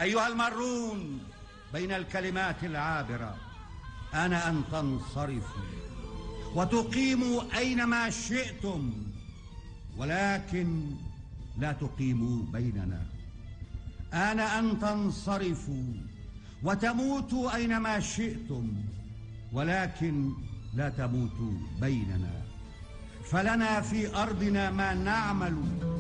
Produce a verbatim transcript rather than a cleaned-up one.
أيها المارون بين الكلمات العابرة، آن أن تنصرفوا وتقيموا أينما شئتم، ولكن لا تقيموا بيننا. آن أن تنصرفوا وتموتوا أينما شئتم، ولكن لا تموتوا بيننا، فلنا في أرضنا ما نعمل